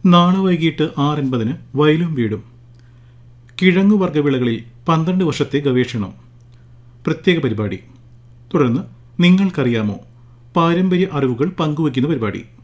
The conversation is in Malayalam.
നാളെ വൈകിട്ട് 6:50 വയലും വീടും. കിഴങ്ങുവർഗ്ഗവിളകളിൽ 12 വർഷത്തെ ഗവേഷണം, പ്രത്യേക പരിപാടി. തുടർന്ന് നിങ്ങൾക്കറിയാമോ, പാരമ്പര്യ അറിവുകൾ പങ്കുവയ്ക്കുന്ന പരിപാടി.